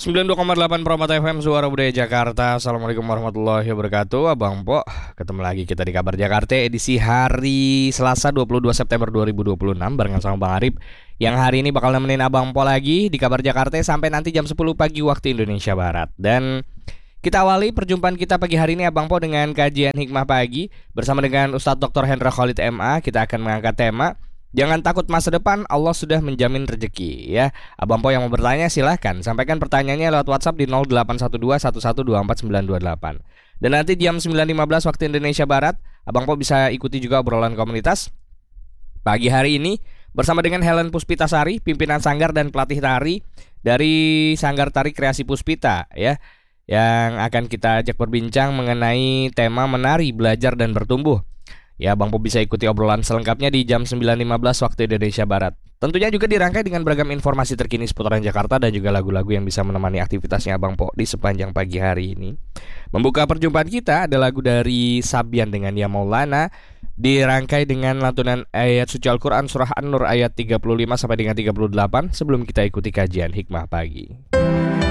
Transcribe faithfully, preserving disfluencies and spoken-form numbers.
sembilan puluh dua koma delapan Permata F M Suara Budaya Jakarta. Assalamualaikum warahmatullahi wabarakatuh. Abang Po, ketemu lagi kita di Kabar Jakarta edisi hari Selasa dua puluh dua September dua ribu dua puluh enam barengan sama Bang Arif, yang hari ini bakal nemenin Abang Po lagi di Kabar Jakarta sampai nanti jam sepuluh pagi waktu Indonesia Barat. Dan kita awali perjumpaan kita pagi hari ini Abang Po dengan kajian Hikmah Pagi bersama dengan Ustadz doktor Hendra Khalid M A. Kita akan mengangkat tema jangan takut masa depan, Allah sudah menjamin rezeki, ya. Abang Po yang mau bertanya silahkan sampaikan pertanyaannya lewat WhatsApp di nol delapan satu dua satu satu dua empat sembilan dua delapan. Dan nanti jam sembilan lima belas waktu Indonesia Barat, Abang Po bisa ikuti juga obrolan komunitas pagi hari ini bersama dengan Helen Puspitasari, pimpinan sanggar dan pelatih tari dari Sanggar Tari Kreasi Puspita, ya, yang akan kita ajak berbincang mengenai tema menari, belajar dan bertumbuh. Ya, Bang Po bisa ikuti obrolan selengkapnya di jam sembilan lima belas waktu Indonesia Barat. Tentunya juga dirangkai dengan beragam informasi terkini seputaran Jakarta dan juga lagu-lagu yang bisa menemani aktivitasnya Bang Po di sepanjang pagi hari ini. Membuka perjumpaan kita ada lagu dari Sabian dengan Ya Maulana, dirangkai dengan lantunan ayat suci Al-Quran surah An-Nur ayat tiga puluh lima sampai dengan tiga puluh delapan sebelum kita ikuti kajian Hikmah Pagi.